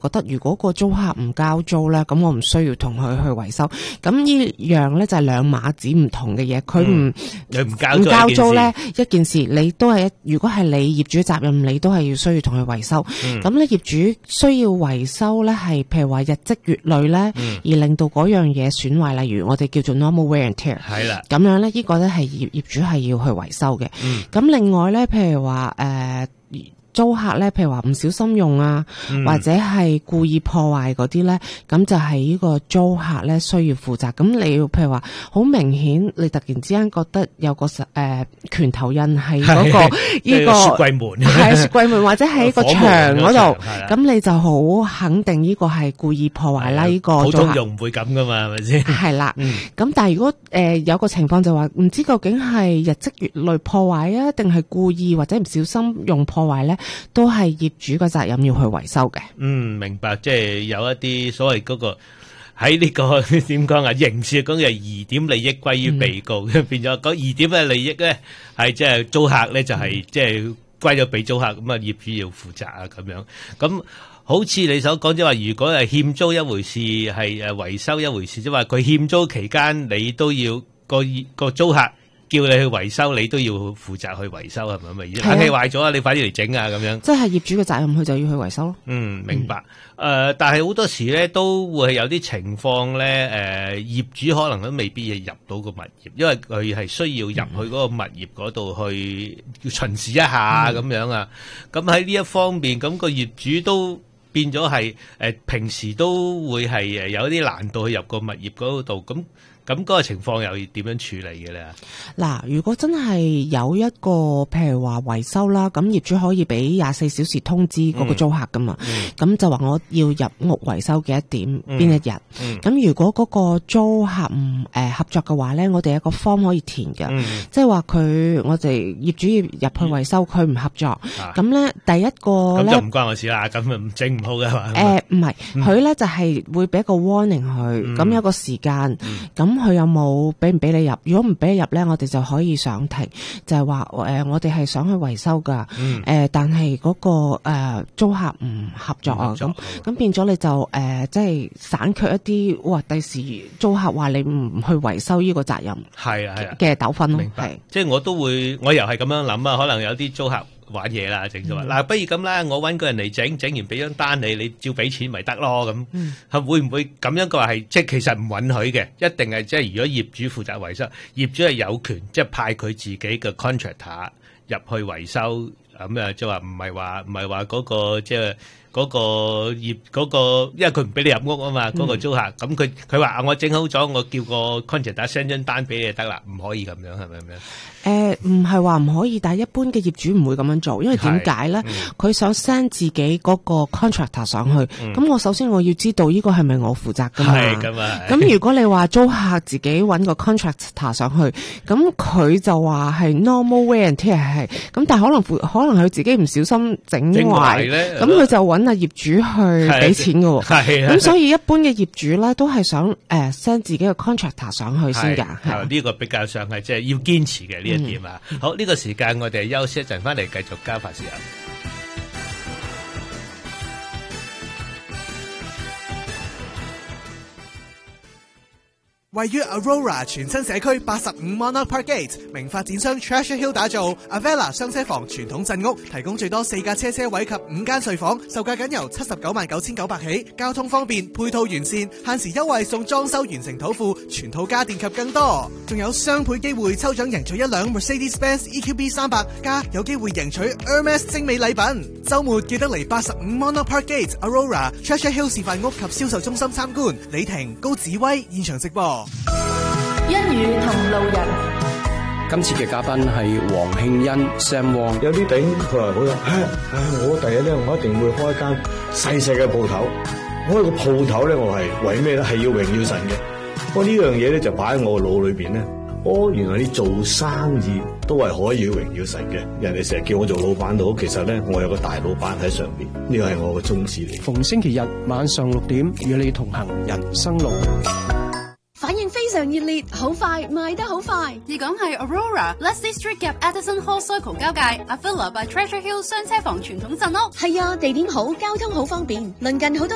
覺得如果個租客唔交租咧，咁我唔需要同佢去維修。咁呢樣咧就係兩碼子唔同嘅嘢，佢唔交租咧一件事，你都係如果係你業主責任，你都係要需要同佢維修。咁咧業主需要維修咧，係譬如話日積月累咧，而令到嗰樣嘢損壞，例如我哋叫做 normal wear and tear。係啦，咁樣咧呢個咧係業主係要去維修嘅。咁另外咧，譬如話租客咧，譬如話唔小心用啊，或者係故意破壞嗰啲咧，咁就係呢個租客咧需要負責。咁你要譬如話好明顯，你突然之間覺得有個拳頭印係嗰個呢個雪櫃門， 係雪櫃門或者喺個牆嗰度，咁你就好肯定呢個係故意破壞啦。呢個普通用唔會咁噶嘛，係咪先？ 係啦，咁但係如果有個情況就話唔知究竟係日積月累破壞啊，定係故意或者唔小心用破壞咧？都係業主嘅責任要去維修嘅。 明白，即係有一啲所謂嗰個喺呢個點講啊，刑事講嘅疑點利益歸於被告，變咗嗰疑點嘅利益咧係即係租客咧就係即係歸咗俾租客，咁啊業主要負責啊咁樣。咁好似你所講即係話，如果係欠租一回事，係維修一回事，即係話佢欠租期間你都要個租客叫你去維修，你都要負責去維修，係咪咪？冷氣壞咗啊，你快啲嚟整啊，咁樣。 即係業主嘅責任，佢就要去維修咯。 明白。但係好多時咧都會係有啲情況咧，業主可能都未必係入到個物業，因為佢係需要入去嗰個物業嗰度去巡視一下咁樣啊。咁喺呢一方面，咁個業主都變咗係平時都會係有啲難度去入個物業嗰度咁嗰個情況又要點樣處理嘅咧？ 嗱，如果真係有一個譬如話維修啦，咁業主可以俾24小時通知嗰個租客噶嘛，咁就話我要入屋維修幾多點邊一日。咁如果嗰個租客唔合作嘅話咧，我哋有個 form 可以填嘅，即係話我哋業主要入去維修，佢唔合作，咁咧第一個咧咁就唔關我事啦，咁唔整唔好嘅嘛。 唔係，佢咧就係會俾個 warning 佢，咁有個時間，咁佢有冇俾唔俾你入？如果唔俾你入咧，我哋就可以上庭，就係話我哋係想去維修噶，但係嗰個租客唔合作啊，咁變咗你就即係省卻一啲哇，第時租客話你唔去維修呢個責任係嘅糾紛咯。 明白，即係我又係咁樣諗啊，可能有啲租客玩嘢啦，整咗話嗱，不如咁啦，我搵個人嚟整完俾張單你照俾錢咪得咯咁，係會唔會咁樣嘅話係即係其實唔允許嘅，一定係即係如果業主負責維修，業主係有權即係派佢自己嘅 contractor 入去維修咁啊，即係話唔係話嗰個即係嗰個業嗰個，因為佢唔俾你入屋啊嘛，嗰個租客咁佢話我整好咗，我叫個 contractor send 張單俾你就得啦，唔可以咁樣係咪咁樣？ 唔係話唔可以，但係一般嘅業主唔會咁樣做，因為點解咧？佢想 send 自己嗰個 contractor 上去，咁我首先我要知道呢個係咪我負責噶嘛？係咁啊！咁如果你話租客自己揾個 contractor 上去，咁佢就話係 normal wear and tear 係，咁但係可能佢自己唔小心整壞咧，咁佢就揾阿業主去俾錢噶喎。咁所以一般嘅業主咧都係想send 自己嘅 contractor 上去先㗎。 呢個比較上係即係要堅持嘅呢點啊，好，呢個時間我哋休息一陣，翻嚟繼續交發時間。 位於 Aurora 全新社區85 Monarch Park Gate， 名發展商 Treasure Hill 打造 Avella 雙車房傳統鎮屋，提供最多4架車位及5間睡房，售價僅由799900起，交通方便，配套完善，限時優惠送裝修完成土庫，全套家電及更多，仲有雙倍機會抽獎贏取一輛 Mercedes-Benz EQB 300，加有機會贏取 Hermes 精美禮品。週末記得嚟85 Monarch Park Gate Aurora Treasure Hill 示範屋及銷售中心參觀。李婷、高子威現場直播。 一語同路人， 今次嘅嘉賓係黃慶恩 Sam Wong。 有啲頂佢話好有，我第日咧我一定會開一間細細嘅鋪頭。開個鋪頭咧，我係為咩咧？係要榮耀神嘅。我呢樣嘢咧就擺喺我腦裏邊咧。原來你做生意都係可以榮耀神嘅。人哋成日叫我做老闆都好，其實咧我有個大老闆喺上邊，呢個係我嘅宗旨嚟。 逢星期日晚上6點，與你同行人生路。 反應非常熱烈，好快賣得好快。 而講係 Aurora、Leslie Street 夾 Addison Hall Circle 交界 Avella by Treasure Hill 雙車房傳統鎮屋。 係啊，地點好，交通好方便，鄰近好多